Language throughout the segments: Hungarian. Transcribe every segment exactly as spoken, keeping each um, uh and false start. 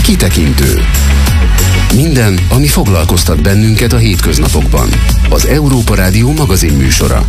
Kitekintő. Minden, ami foglalkoztat bennünket a hétköznapokban. Az Európa Rádió magazin műsora.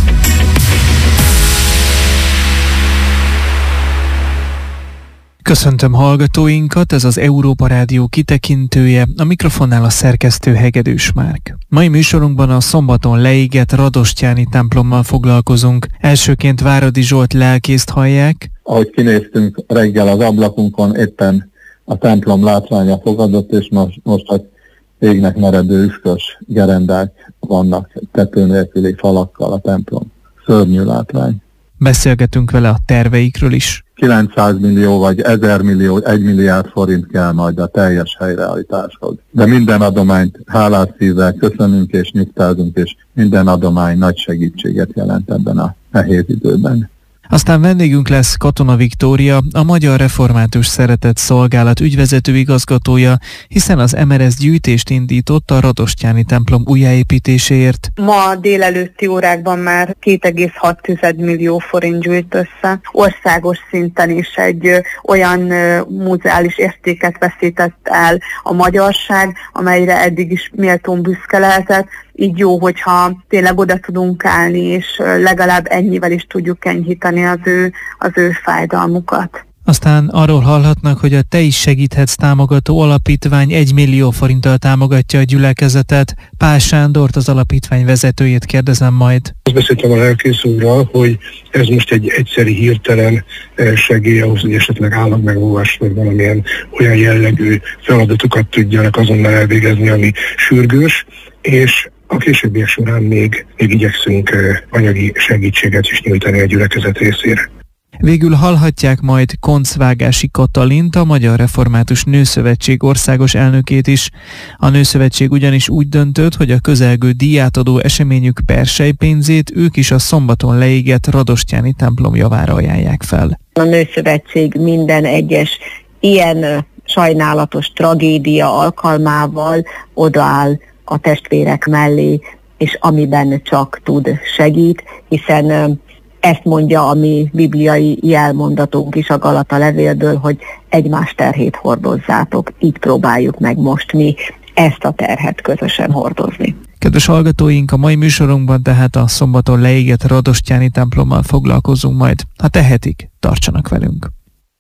Köszöntöm hallgatóinkat, ez az Európa Rádió kitekintője, a mikrofonnál a szerkesztő Hegedűs Márk. Mai műsorunkban a szombaton leégett Radostyáni templommal foglalkozunk. Elsőként Váradi Zsolt lelkészt hallják. Ahogy kinéztünk reggel az ablakunkon, éppen a templom látványa fogadott, és most, most a égnek meredő üskös gerendák vannak tető nélküli falakkal a templom. Szörnyű látvány. Beszélgetünk vele a terveikről is. kilencszáz millió vagy ezer millió, egy milliárd forint kell majd a teljes helyreállításhoz. De minden adományt hálás szívvel köszönünk és nyugtázunk, és minden adomány nagy segítséget jelent ebben a nehéz időben. Aztán vendégünk lesz Katona Viktória, a Magyar Református Szeretett Szolgálat ügyvezető igazgatója, hiszen az em er es gyűjtést indított a Radostyáni templom újjáépítéséért. Ma délelőtti órákban már két egész hat millió forint gyűjt össze. Országos szinten is egy ö, olyan ö, múzeális értéket veszített el a magyarság, amelyre eddig is méltón büszke lehetett. Így jó, hogyha tényleg oda tudunk állni, és legalább ennyivel is tudjuk enyhíteni az ő, az ő fájdalmukat. Aztán arról hallhatnak, hogy a Te is segíthetsz támogató alapítvány egy millió forinttal támogatja a gyülekezetet. Pál Sándort, az alapítvány vezetőjét kérdezem majd. Azt beszéltem a lelkész úrral, hogy ez most egy egyszeri hirtelen segély ahhoz, hogy esetleg állagmegóvás vagy valamilyen olyan jellegű feladatokat tudjanak azonnal elvégezni, ami sürgős, és a későbbiek során még, még igyekszünk anyagi segítséget is nyújtani a gyülekezet részére. Végül hallhatják majd Koncvágási Katalint, a Magyar Református Nőszövetség országos elnökét is. A Nőszövetség ugyanis úgy döntött, hogy a közelgő díjátadó eseményük persejpénzét ők is a szombaton leégett Radostyáni templom javára ajánlják fel. A Nőszövetség minden egyes ilyen sajnálatos tragédia alkalmával odaáll a testvérek mellé, és amiben csak tud segít, hiszen ezt mondja a mi bibliai jelmondatunk is a Galata levélből, hogy egymás terhét hordozzátok. Így próbáljuk meg most mi ezt a terhet közösen hordozni. Kedves hallgatóink, a mai műsorunkban tehát a szombaton leégett Radostyáni templommal foglalkozunk majd. Ha tehetik, tartsanak velünk!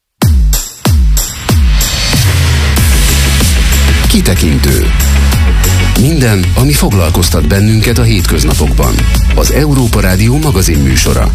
Kitekintő. Minden, ami foglalkoztat bennünket a hétköznapokban. Az Európa Rádió magazin műsora.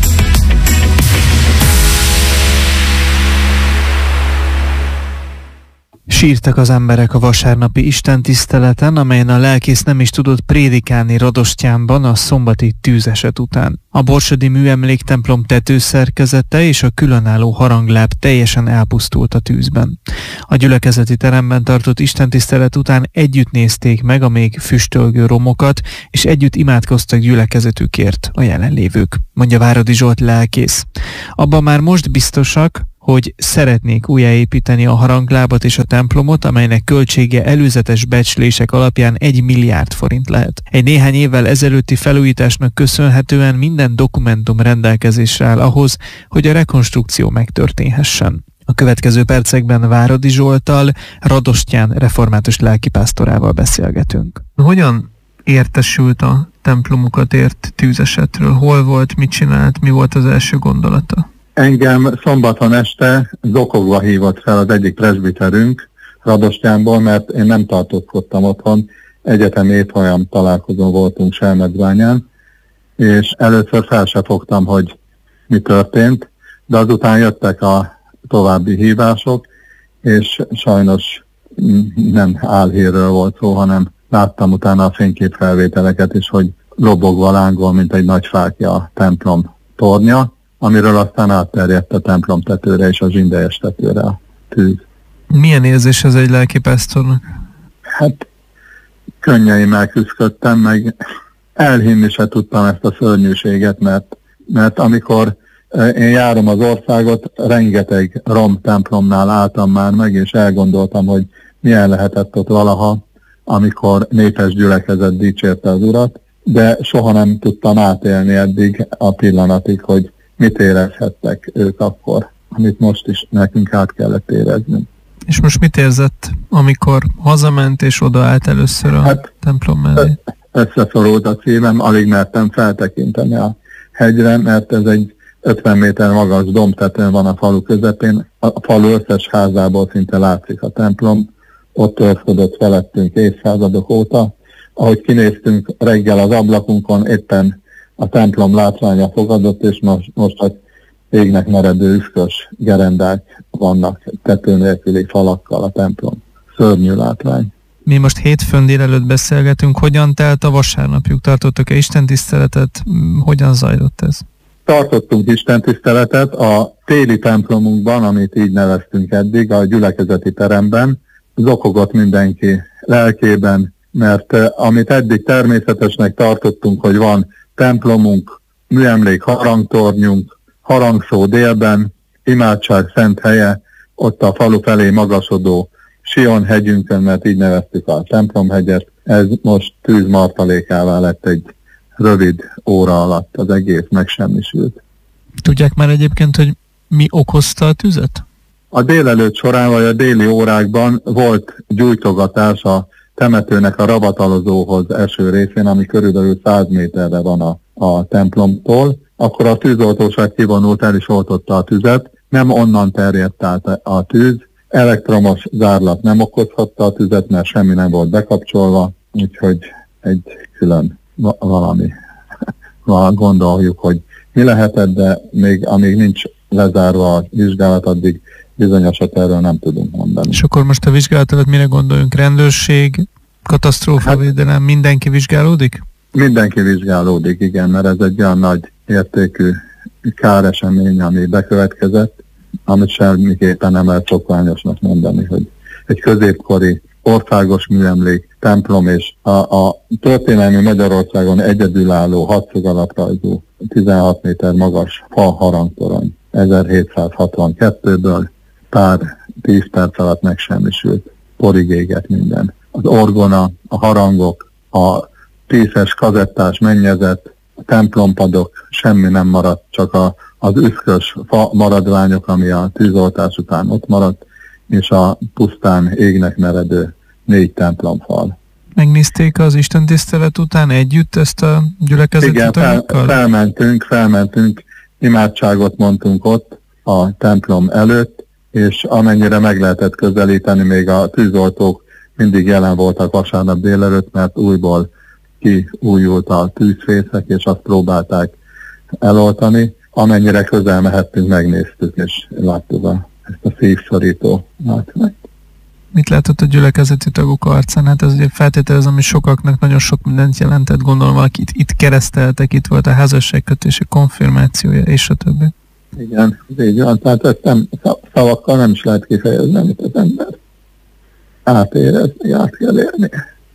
Sírtak az emberek a vasárnapi istentiszteleten, amelyen a lelkész nem is tudott prédikálni Radostyánban a szombati tűzeset után. A borsodi műemléktemplom tetőszerkezete és a különálló harangláb teljesen elpusztult a tűzben. A gyülekezeti teremben tartott istentisztelet után együtt nézték meg a még füstölgő romokat, és együtt imádkoztak gyülekezetükért a jelenlévők, mondja Váradi Zsolt lelkész. Abban már most biztosak, hogy szeretnék újjáépíteni a haranglábat és a templomot, amelynek költsége előzetes becslések alapján egy milliárd forint lehet. Egy néhány évvel ezelőtti felújításnak köszönhetően minden dokumentum rendelkezésre áll ahhoz, hogy a rekonstrukció megtörténhessen. A következő percekben Váradi Zsolttal, Radostyán református lelkipásztorával beszélgetünk. Hogyan értesült a templomukat ért tűzesetről? Hol volt, mit csinált, mi volt az első gondolata? Engem szombaton este zokogva hívott fel az egyik presbiterünk Radostyánból, mert én nem tartózkodtam otthon, egyetemi évfolyam találkozón voltunk Selmecbányán, és először fel se fogtam, hogy mi történt, de azután jöttek a további hívások, és sajnos nem álhírről volt szó, hanem láttam utána a fényképfelvételeket is, hogy lobogva lángol, mint egy nagy fákja a templom tornya, amiről aztán átterjedt a templom tetőre és a zsindejes tetőre a tűz. Milyen érzés ez egy lelkipásztornak? Hát könnyeimmel küzdöttem, meg elhinni se tudtam ezt a szörnyűséget, mert, mert amikor én járom az országot, rengeteg rom templomnál álltam már meg, és elgondoltam, hogy milyen lehetett ott valaha, amikor népes gyülekezet dicsérte az Urat, de soha nem tudtam átélni eddig a pillanatig, hogy mit érezhettek ők akkor, amit most is nekünk át kellett éreznünk. És most mit érzett, amikor hazament és odaállt először a hát, templom mellé? Összeszorult a szívem, alig mertem feltekinteni a hegyre, mert ez egy ötven méter magas dombtetőn van a falu közepén. A falu összes házából szinte látszik a templom. Ott őrködött felettünk évszázadok óta. Ahogy kinéztünk reggel az ablakunkon, éppen a templom látványa fogadott, és most, most a égnek meredő üszkös gerendák vannak tető nélküli falakkal a templom. Szörnyű látvány. Mi most hétfőn délelőtt beszélgetünk, hogyan telt a vasárnapjuk? Tartottak-e istentiszteletet? Hogyan zajlott ez? Tartottunk istentiszteletet a téli templomunkban, amit így neveztünk eddig, a gyülekezeti teremben. Zokogott mindenki lelkében, mert amit eddig természetesnek tartottunk, hogy van templomunk, műemlék harangtornyunk, harangszó délben, imádság szent helye, ott a falu felé magasodó Sion hegyünkön, mert így neveztük a templomhegyet. Ez most tűzmartalékává lett egy rövid óra alatt, az egész megsemmisült. Tudják már egyébként, hogy mi okozta a tüzet? A délelőtt során, vagy a déli órákban volt gyújtogatás a temetőnek a ravatalozóhoz eső részén, ami körülbelül száz méterre van a, a templomtól. Akkor a tűzoltóság kivonult, el is oltotta a tüzet, nem onnan terjedt át a tűz, elektromos zárlat nem okozhatta a tüzet, mert semmi nem volt bekapcsolva, úgyhogy egy külön valami, gondoljuk, hogy mi lehetett, de még amíg nincs lezárva a vizsgálat, addig bizonyosat erről nem tudunk mondani. És akkor most a vizsgálat előtt mire gondoljunk? Rendőrség, katasztrófavédelem, hát, mindenki vizsgálódik? Mindenki vizsgálódik, igen, mert ez egy olyan nagy értékű káresemény, ami bekövetkezett, amit semmiképpen nem lehet szokványosnak mondani, hogy egy középkori országos műemlék, templom és a, a történelmi Magyarországon egyedülálló hatszög alaprajzú tizenhat méter magas fa harangtorony ezerhétszázhatvankettőből pár tíz perc alatt megsemmisült, porig égett minden. Az orgona, a harangok, a tízes kazettás mennyezet, a templompadok, semmi nem maradt, csak a, az üszkös fa maradványok, ami a tűzoltás után ott maradt, és a pusztán égnek meredő négy templomfal. Megnézték az istentisztelet után együtt ezt a gyülekezeti Igen, fel, felmentünk, felmentünk, imádságot mondtunk ott a templom előtt, és amennyire meg lehetett közelíteni, még a tűzoltók mindig jelen voltak vasárnap délelőtt, mert újból kiújult a tűzfészek, és azt próbálták eloltani. Amennyire közel mehettünk, megnéztük, és láttuk a, ezt a szívszorító látványt. Mit látott a gyülekezeti tagok arcán? Hát ez ugye feltételezem, hogy sokaknak nagyon sok mindent jelentett, gondolom, akik itt, itt kereszteltek, itt volt a házasságkötése konfirmációja, és a többi. Igen, így van, tehát ezt nem, szavakkal nem is lehet kifejezni, amit az ember átérezni, át kell élni.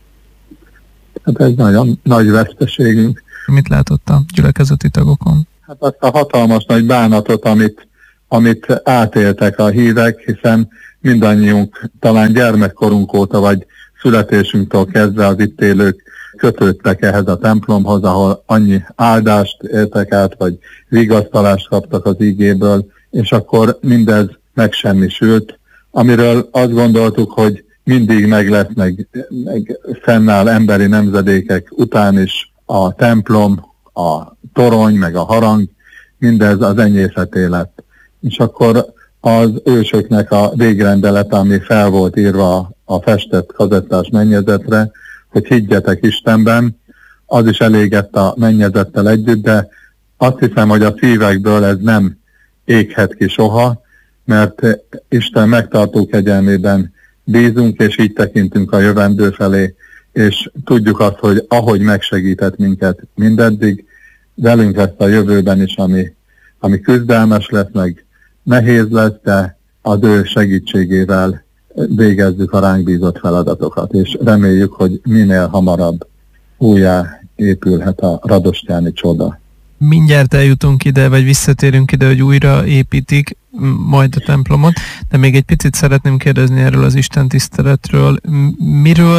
Hát ez nagyon nagy veszteségünk. Mit látott a gyülekezeti tagokon? Hát azt a hatalmas nagy bánatot, amit, amit átéltek a hívek, hiszen mindannyiunk talán gyermekkorunk óta, vagy születésünktől kezdve az itt élők kötődtek ehhez a templomhoz, ahol annyi áldást éltek át, vagy vigasztalást kaptak az igéből, és akkor mindez megsemmisült, amiről azt gondoltuk, hogy mindig meg lesz, meg, meg fennáll emberi nemzedékek után is a templom, a torony, meg a harang, mindez az enyészeté lett. És akkor az ősöknek a végrendelet, ami fel volt írva a festett kazettás mennyezetre, hogy higgyetek Istenben, az is elégett a mennyezettel együtt, de azt hiszem, hogy a szívekből ez nem éghet ki soha, mert Isten megtartó kegyelmében bízunk, és így tekintünk a jövendő felé, és tudjuk azt, hogy ahogy megsegített minket mindeddig, velünk lesz a jövőben is, ami, ami küzdelmes lesz, meg nehéz lesz, de az ő segítségével végezzük a ránk bízott feladatokat, és reméljük, hogy minél hamarabb újjá épülhet a radostyáni csoda. Mindjárt eljutunk ide, vagy visszatérünk ide, hogy újra építik majd a templomot, de még egy picit szeretném kérdezni erről az istentiszteletről. Miről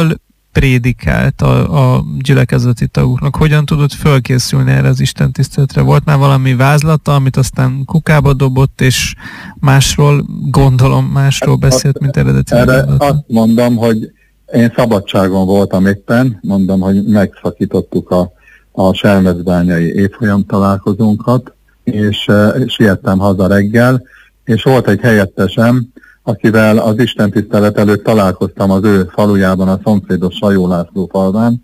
prédikált a, a gyülekezeti tagoknak? Hogyan tudott fölkészülni erre az istentiszteletre? Volt már valami vázlata, amit aztán kukába dobott, és másról, gondolom, másról beszélt, mint eredetileg? Erre azt mondom, hogy én szabadságon voltam éppen, mondom, hogy megszakítottuk a, a selmecbányai évfolyam találkozónkat, és uh, siettem haza reggel, és volt egy helyettesem, akivel az istentisztelet előtt találkoztam az ő falujában, a szomszédos Sajó László falván,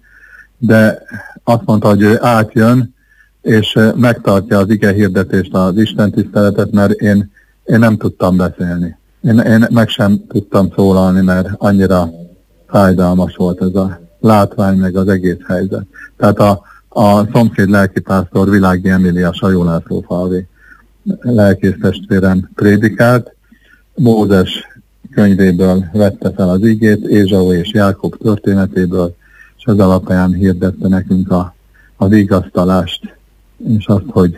de azt mondta, hogy ő átjön, és megtartja az ige hirdetést, az istentiszteletet, mert én, én nem tudtam beszélni. Én, én meg sem tudtam szólalni, mert annyira fájdalmas volt ez a látvány, meg az egész helyzet. Tehát a, a szomszéd lelkipásztor Világi Emília Sajó László falvi lelkésztestvérem prédikált, Mózes könyvéből vette fel az igét, Ézsau és Jákob történetéből, és az alapján hirdette nekünk a, a vigasztalást, és azt, hogy,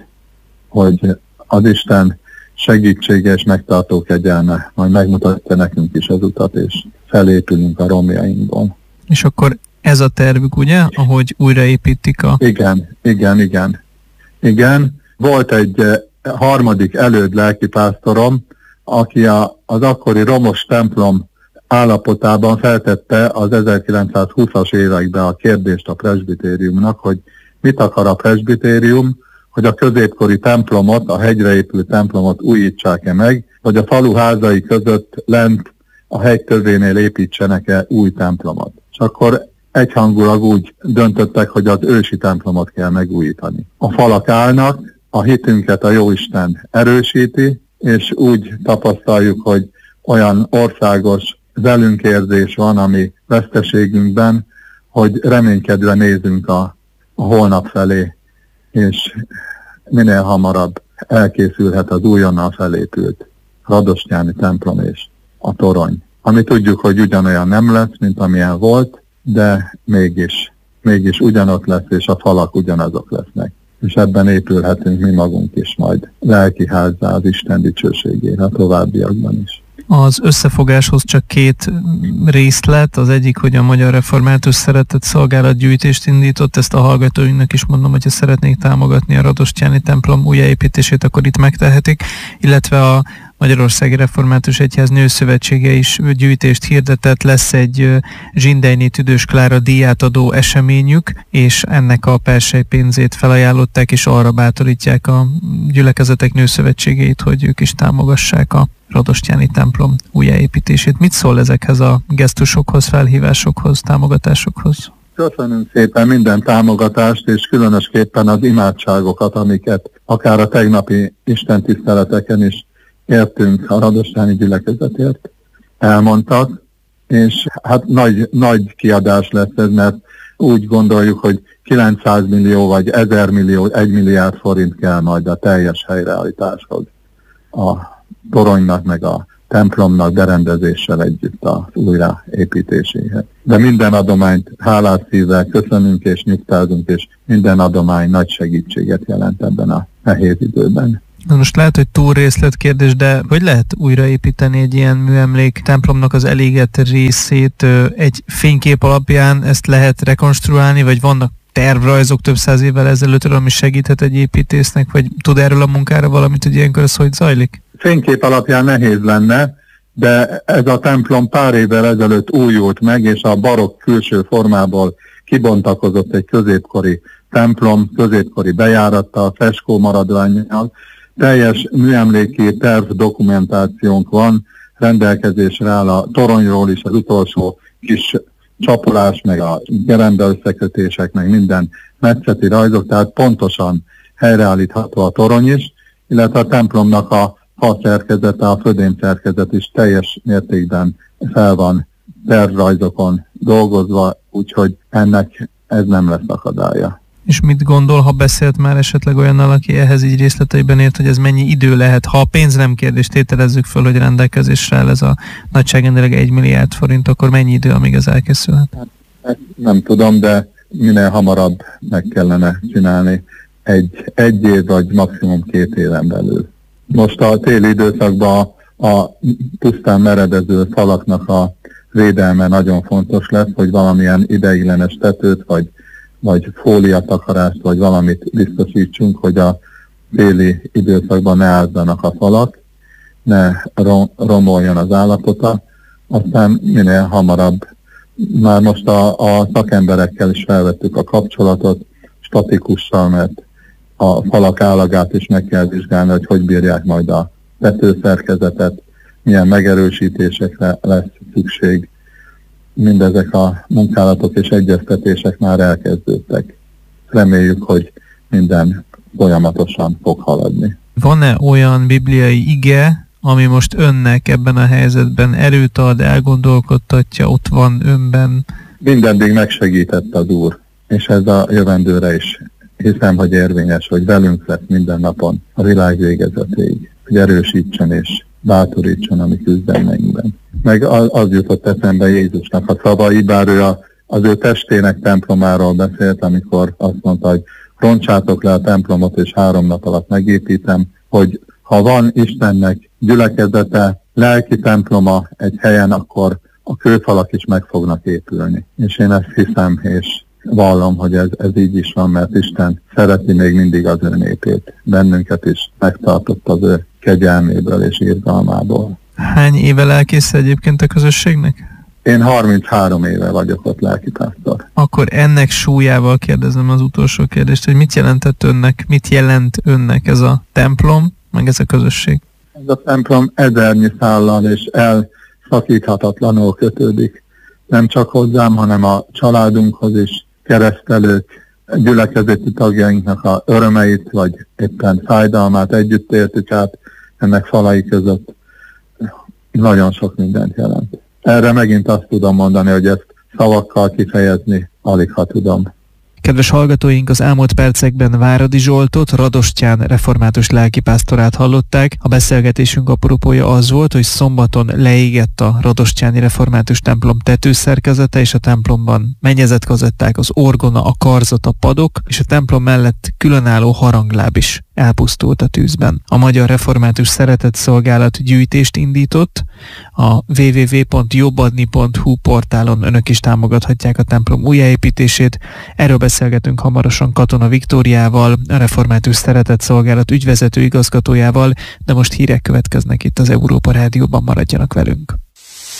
hogy az Isten segítsége és megtartó kegyelme majd megmutatja nekünk is az utat, és felépülünk a romjainkból. És akkor ez a tervük, ugye, ahogy újraépítik a... Igen, igen, igen. Igen, volt egy harmadik előd lelkipásztorom, aki a, az akkori romos templom állapotában feltette az ezerkilencszázhúszas években a kérdést a presbitériumnak, hogy mit akar a presbitérium, hogy a középkori templomot, a hegyre épült templomot újítsák-e meg, vagy a falu házai között lent a hegy tövénél építsenek-e új templomot. És akkor egyhangulag úgy döntöttek, hogy az ősi templomot kell megújítani. A falak állnak, a hitünket a Jóisten erősíti, és úgy tapasztaljuk, hogy olyan országos velünkérzés van, ami veszteségünkben, hogy reménykedve nézünk a, a holnap felé, és minél hamarabb elkészülhet az újonnan felépült radostyáni templom és a torony. Ami tudjuk, hogy ugyanolyan nem lesz, mint amilyen volt, de mégis, mégis ugyanott lesz, és a falak ugyanazok lesznek. És ebben épülhetünk mi magunk is majd lelkiházzá az Isten dicsőségére a továbbiakban is. Az összefogáshoz csak két részlet, az egyik, hogy a Magyar Református Szeretett Szolgálat gyűjtést indított, ezt a hallgatóinknak is mondom, hogyha szeretnék támogatni a radostyáni templom újjáépítését, akkor itt megtehetik, illetve a Magyarországi Református Egyház Nőszövetsége is gyűjtést hirdetett, lesz egy Zsindelyné Tüdős Klára díját adó eseményük, és ennek a persely pénzét felajánlották, és arra bátorítják a gyülekezetek nőszövetségeit, hogy ők is támogassák a radostyáni templom újjáépítését. Mit szól ezekhez a gesztusokhoz, felhívásokhoz, támogatásokhoz? Köszönünk szépen minden támogatást, és különösképpen az imádságokat, amiket akár a tegnapi istentiszteleteken is értünk a radostyáni gyülekezetért, elmondtak, és hát nagy, nagy kiadás lesz ez, mert úgy gondoljuk, hogy kilencszáz millió vagy ezer millió, egy milliárd forint kell majd a teljes helyreállításhoz. A toronynak meg a templomnak berendezéssel együtt az újraépítéséhez. De minden adományt hálás szívvel köszönünk és nyugtázunk, és minden adomány nagy segítséget jelent ebben a nehéz időben. Na most lehet, hogy túl részletkérdés, de hogy lehet újraépíteni egy ilyen műemlék templomnak az elégett részét egy fénykép alapján, ezt lehet rekonstruálni, vagy vannak tervrajzok több száz évvel ezelőttről, ami segíthet egy építésznek, vagy tud erről a munkára valamit, hogy ilyenkor ez hogy zajlik? Fénykép alapján nehéz lenne, de ez a templom pár évvel ezelőtt újult meg, és a barokk külső formából kibontakozott egy középkori templom, középkori bejárattal, feskó maradvánnyal. Teljes műemléki terv dokumentációnk van, rendelkezésre áll a toronyról is az utolsó kis csapolás, meg a gerenda összekötések, meg minden metszeti rajzok, tehát pontosan helyreállítható a torony is, illetve a templomnak a fa szerkezete, a födém szerkezet is teljes mértékben fel van tervrajzokon dolgozva, úgyhogy ennek ez nem lesz akadálya. És mit gondol, ha beszélt már esetleg olyannal, aki ehhez így részleteiben ért, hogy ez mennyi idő lehet? Ha a pénz nem kérdés, tételezzük föl, hogy rendelkezésre áll ez a nagyságrendileg egy milliárd forint, akkor mennyi idő, amíg ez elkészülhet? Hát, nem tudom, de minél hamarabb meg kellene csinálni egy, egy év vagy maximum két éven belül. Most a téli időszakban a pusztán meredező falaknak a védelme nagyon fontos lesz, hogy valamilyen ideiglenes tetőt, vagy, vagy fóliatakarást, vagy valamit biztosítsunk, hogy a téli időszakban ne ázzanak a falak, ne romoljon az állapota, aztán minél hamarabb. Már most a, a szakemberekkel is felvettük a kapcsolatot, statikussal, mert a falak állagát is meg kell vizsgálni, hogy hogy bírják majd a tetőszerkezetet, milyen megerősítésekre lesz szükség. Mindezek a munkálatok és egyeztetések már elkezdődtek. Reméljük, hogy minden folyamatosan fog haladni. Van-e olyan bibliai ige, ami most önnek ebben a helyzetben erőt ad, elgondolkodtatja, ott van önben? Mindeddig megsegített az Úr, és ez a jövendőre is hiszem, hogy érvényes, hogy velünk lesz minden napon a világ végezetéig, hogy erősítsen és bátorítson a mi küzdelmeinkben. Meg az, az jutott eszembe Jézusnak a szavai, bár ő a, az ő testének templomáról beszélt, amikor azt mondta, hogy roncsátok le a templomot, és három nap alatt megépítem, hogy ha van Istennek gyülekezete, lelki temploma egy helyen, akkor a kőfalak is meg fognak épülni. És én ezt hiszem, és vallom, hogy ez, ez így is van, mert Isten szereti még mindig az ő népét. Bennünket is megtartott az ő kegyelméből és irgalmából. Hány éve lelkész egyébként a közösségnek? Én harminchárom éve vagyok ott lelkipásztor. Akkor ennek súlyával kérdezem az utolsó kérdést, hogy mit jelentett önnek, mit jelent önnek ez a templom, meg ez a közösség? Ez a templom ezernyi szállal és elszakíthatatlanul kötődik. Nem csak hozzám, hanem a családunkhoz is, keresztelők, gyülekezeti tagjainknak a örömeit, vagy éppen fájdalmát együtt éltük át ennek falai között. Nagyon sok mindent jelent. Erre megint azt tudom mondani, hogy ezt szavakkal kifejezni alig ha tudom. Kedves hallgatóink, az elmúlt percekben Váradi Zsoltot, Radosztyán református lelkipásztorát hallották. A beszélgetésünk apropója az volt, hogy szombaton leégett a radosztyáni református templom tetőszerkezete, és a templomban mennyezetkazetták, az orgona, a karzat, a padok, és a templom mellett különálló harangláb is elpusztult a tűzben. A Magyar Református Szeretetszolgálat gyűjtést indított, a double-u double-u double-u pont jobbadni pont hu portálon önök is támogathatják a templom újjáépítését. Erről beszélgetünk hamarosan Katona Viktóriával, a Református Szeretetszolgálat ügyvezető igazgatójával, de most hírek következnek itt az Európa Rádióban, maradjanak velünk.